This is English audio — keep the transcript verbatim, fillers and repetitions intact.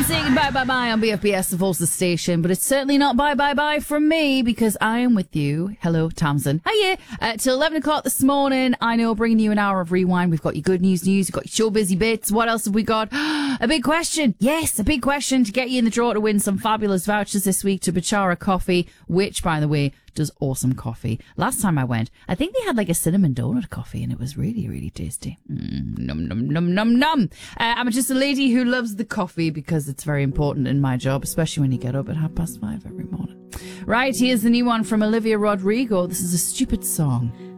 And saying bye bye bye on B F B S, the voice of the station, but it's certainly not bye bye bye from me because I am with you. Hello, Tamsin. Hiya. Uh, till eleven o'clock this morning, I know, bringing you an hour of rewind. We've got your good news news, we've got your show busy bits. What else have we got? A big question. Yes, a big question to get you in the draw to win some fabulous vouchers this week to Bachara Coffee, which, by the way, does awesome coffee. Last time I went, I think they had like a cinnamon donut coffee and it was really, really tasty. Mm, num, num, num, num, num. Uh, I'm just a lady who loves the coffee because it's very important in my job, especially when you get up at half past five every morning. Right, here's the new one from Olivia Rodrigo. This is a stupid song.